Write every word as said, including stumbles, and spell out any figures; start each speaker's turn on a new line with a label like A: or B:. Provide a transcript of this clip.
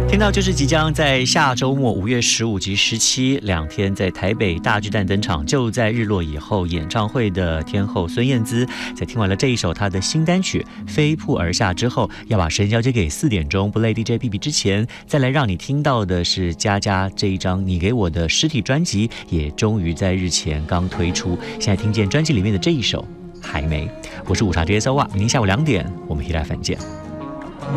A: 听到就是即将在下周末五月十五及十七两天在台北大巨蛋登场，就在日落以后演唱会的天后孙燕姿，在听完了这一首她的新单曲《飞瀑而下》之后，要把时间交接给四点钟不累 D J B B 之前，再来让你听到的是佳佳这一张你给我的实体专辑，也终于在日前刚推出。现在听见专辑里面的这一首还没。我是午茶 J S O 啊，明天下午两点我们一起来反见。